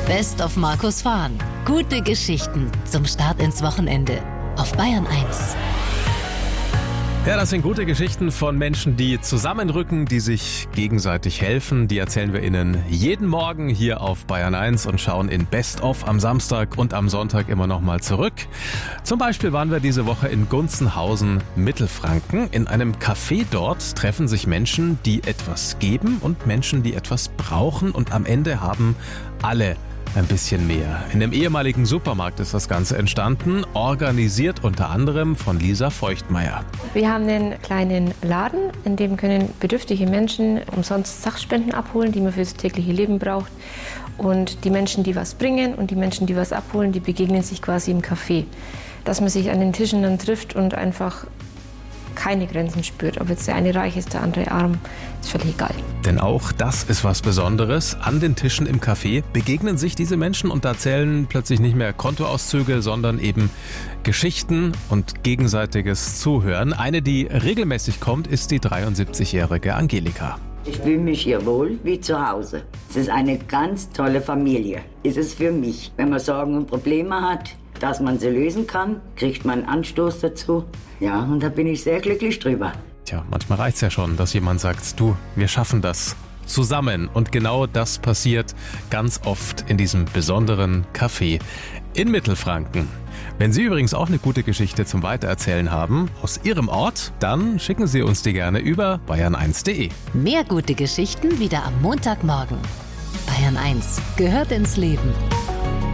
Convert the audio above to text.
Best of Markus Fahn. Gute Geschichten zum Start ins Wochenende auf Bayern 1. Ja, das sind gute Geschichten von Menschen, die zusammenrücken, die sich gegenseitig helfen. Die erzählen wir Ihnen jeden Morgen hier auf Bayern 1 und schauen in Best of am Samstag und am Sonntag immer noch mal zurück. Zum Beispiel waren wir diese Woche in Gunzenhausen, Mittelfranken. In einem Café dort treffen sich Menschen, die etwas geben und Menschen, die etwas brauchen. Und am Ende haben alle ein bisschen mehr. In dem ehemaligen Supermarkt ist das Ganze entstanden, organisiert unter anderem von Lisa Feuchtmeier. Wir haben einen kleinen Laden, in dem können bedürftige Menschen umsonst Sachspenden abholen, die man fürs tägliche Leben braucht. Und die Menschen, die was bringen und die Menschen, die was abholen, die begegnen sich quasi im Café. Dass man sich an den Tischen dann trifft und einfach keine Grenzen spürt. Ob jetzt der eine reich ist, der andere arm, ist völlig egal. Denn auch das ist was Besonderes. An den Tischen im Café begegnen sich diese Menschen und erzählen plötzlich nicht mehr Kontoauszüge, sondern eben Geschichten und gegenseitiges Zuhören. Eine, die regelmäßig kommt, ist die 73-jährige Angelika. Ich fühle mich hier wohl wie zu Hause. Es ist eine ganz tolle Familie. Ist es für mich. Wenn man Sorgen und Probleme hat, dass man sie lösen kann, kriegt man einen Anstoß dazu. Ja, und da bin ich sehr glücklich drüber. Tja, manchmal reicht's ja schon, dass jemand sagt, du, wir schaffen das zusammen. Und genau das passiert ganz oft in diesem besonderen Café in Mittelfranken. Wenn Sie übrigens auch eine gute Geschichte zum Weitererzählen haben aus Ihrem Ort, dann schicken Sie uns die gerne über bayern1.de. Mehr gute Geschichten wieder am Montagmorgen. Bayern 1 gehört ins Leben.